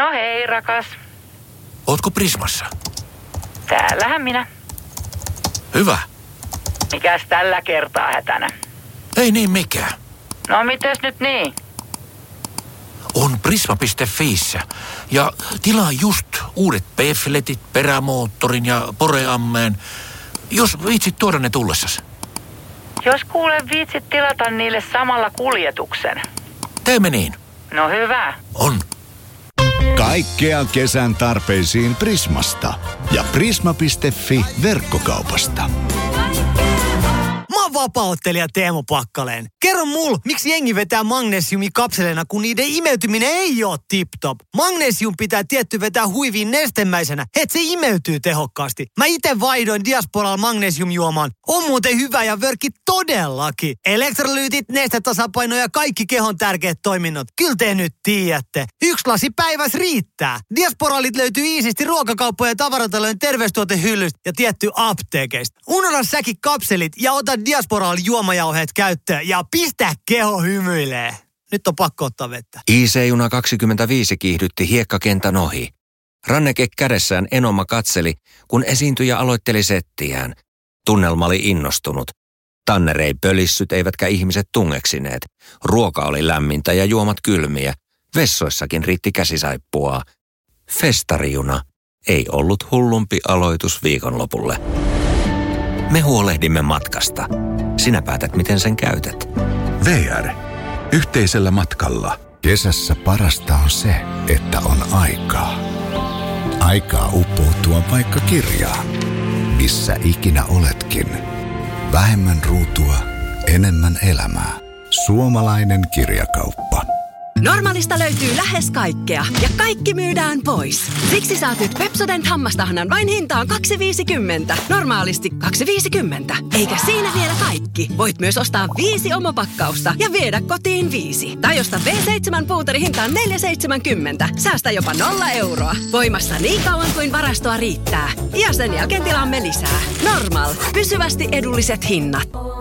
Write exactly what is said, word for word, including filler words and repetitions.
No hei, rakas. Ootko Prismassa? Täällähän minä. Hyvä. Mikäs tällä kertaa hätänä? Ei niin mikään. No mites nyt niin? On prisma piste fiissä ja tilaa just uudet pefletit, perämoottorin ja poreammeen, jos viitsit tuoda ne tullessas. Jos kuulen viitsit tilata niille samalla kuljetuksen. Teemme niin. No hyvä. On. Kaikkea kesän tarpeisiin Prismasta ja prisma piste fi verkkokaupasta. Mä oon vapauttelija Teemu Pakkaleen. Kerro mul, miksi jengi vetää magnesiumikapseleina, kun niiden imeytyminen ei oo tip-top. Magnesium pitää tietty vetää huiviin nestemäisenä, et se imeytyy tehokkaasti. Mä ite vaihdoin Diasporalla magnesiumjuomaan. On muuten hyvä ja vörkki todellakin. Elektrolyytit, nestetasapaino ja kaikki kehon tärkeät toiminnot. Kyllä te nyt tiedätte. Yksi lasi päivässä riittää. Diasporalit löytyy iisisti ruokakauppojen ja tavaratalojen terveystuotehyllystä ja tietty apteekeista. Unohda säkin kapselit ja ota Diasporal juomajauheet käyttöön ja pistä keho hymyilee. Nyt on pakko ottaa vettä. I C-juna kaksikymmentäviisi kiihdytti hiekkakentän ohi. Ranneke kädessään Enoma katseli, kun esiintyjä aloitteli settiään. Tunnelma oli innostunut. Tanner ei pölissyt eivätkä ihmiset tungeksineet. Ruoka oli lämmintä ja juomat kylmiä. Vessoissakin riitti käsisaippua. Festarijuna ei ollut hullumpi aloitus viikonlopulle. Me huolehdimme matkasta. Sinä päätät, miten sen käytät. V R. Yhteisellä matkalla. Kesässä parasta on se, että on aikaa. Aikaa uppoutua vaikka kirjaan. Missä ikinä oletkin. Vähemmän ruutua, enemmän elämää. Suomalainen kirjakauppa. Normaalista löytyy lähes kaikkea ja kaikki myydään pois. Siksi saat nyt Pepsodent hammastahnan vain hintaan kaksi viisikymmentä. Normaalisti kaksi viisikymmentä. Eikä siinä vielä kaikki. Voit myös ostaa viisi omopakkausta ja viedä kotiin viisi. Tai osta V seitsemän puuteri hintaan neljä seitsemänkymmentä. Säästä jopa nolla euroa. Voimassa niin kauan kuin varastoa riittää. Ja sen jälkeen tilaamme lisää. Normal. Pysyvästi edulliset hinnat.